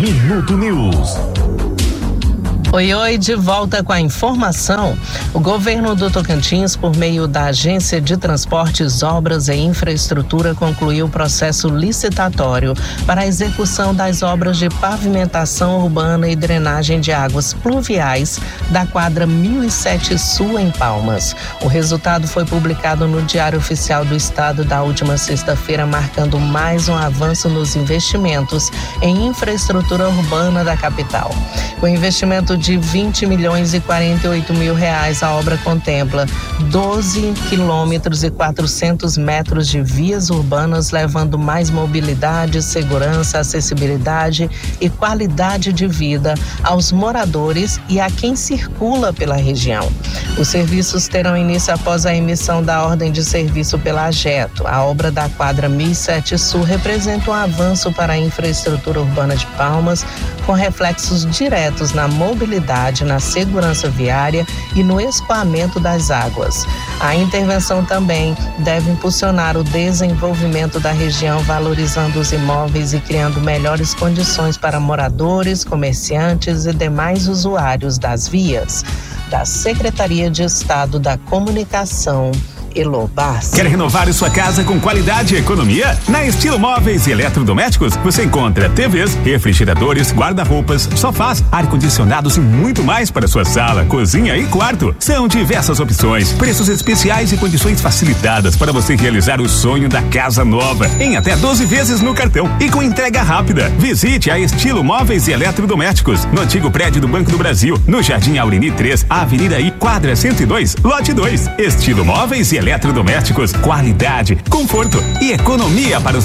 Minuto News. Oi, de volta com a informação. O governo do Tocantins, por meio da Agência de Transportes, Obras e Infraestrutura, concluiu o processo licitatório para a execução das obras de pavimentação urbana e drenagem de águas pluviais da quadra 1007 Sul, em Palmas. O resultado foi publicado no Diário Oficial do Estado da última sexta-feira, marcando mais um avanço nos investimentos em infraestrutura urbana da capital. Com investimento de 20 milhões e 48 mil reais, a obra contempla 12 quilômetros e 400 metros de vias urbanas, levando mais mobilidade, segurança, acessibilidade e qualidade de vida aos moradores e a quem circula pela região. Os serviços terão início após a emissão da ordem de serviço pela AGETO. A obra da quadra 1007 Sul representa um avanço para a infraestrutura urbana de Palmas, com reflexos diretos na mobilidade, na segurança viária e no escoamento das águas. A intervenção também deve impulsionar o desenvolvimento da região, valorizando os imóveis e criando melhores condições para moradores, comerciantes e demais usuários das vias. Da Secretaria de Estado da Comunicação, Elo Bassi. Quer renovar sua casa com qualidade e economia? Na Estilo Móveis e Eletrodomésticos, você encontra TVs, refrigeradores, guarda-roupas, sofás, ar-condicionados e muito mais para sua sala, cozinha e quarto. São diversas opções, preços especiais e condições facilitadas para você realizar o sonho da casa nova, em até 12 vezes no cartão e com entrega rápida. Visite a Estilo Móveis e Eletrodomésticos, no antigo prédio do Banco do Brasil, no Jardim Aureni 3, Avenida I, quadra 102, lote 2. Estilo Móveis e Eletrodomésticos, qualidade, conforto e economia para os